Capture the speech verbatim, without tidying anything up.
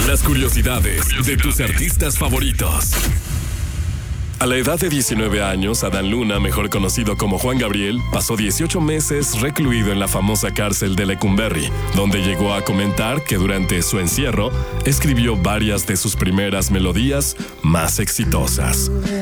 Las curiosidades de tus artistas favoritos. A la edad de diecinueve años, Adán Luna, mejor conocido como Juan Gabriel, pasó dieciocho meses recluido en la famosa cárcel de Lecumberri, donde llegó a comentar que durante su encierro escribió varias de sus primeras melodías más exitosas.